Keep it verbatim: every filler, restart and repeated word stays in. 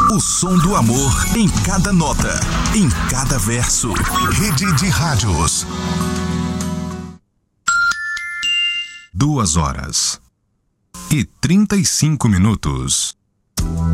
O som do amor em cada nota, em cada verso. Rede de Rádios. Duas horas e trinta e cinco minutos.